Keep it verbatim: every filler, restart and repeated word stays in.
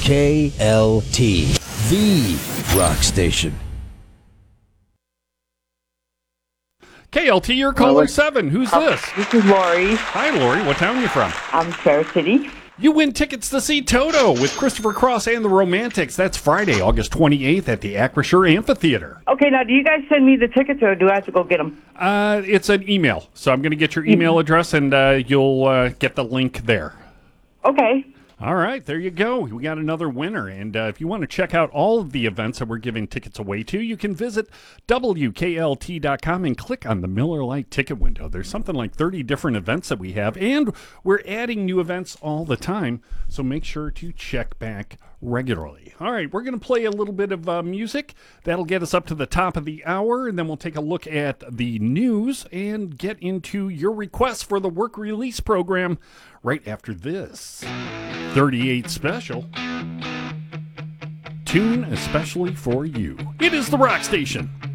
K L T, the rock station. K L T, your caller seven. Who's uh, this? This is Lori. Hi, Lori. What town are you from? I'm Fair City. You win tickets to see Toto with Christopher Cross and the Romantics. That's Friday, August twenty-eighth at the Acrisure Amphitheater. Okay, now do you guys send me the tickets or do I have to go get them? Uh, it's an email, so I'm going to get your email address and uh, you'll uh, get the link there. Okay. All right, there you go. We got another winner. And uh, if you want to check out all of the events that we're giving tickets away to, you can visit W K L T dot com and click on the Miller Lite ticket window. There's something like thirty different events that we have, and we're adding new events all the time, so make sure to check back regularly. All right, we're going to play a little bit of uh, music. That'll get us up to the top of the hour, and then we'll take a look at the news and get into your requests for the work release program right after this thirty-eight special tune especially for you. It is the Rock Station.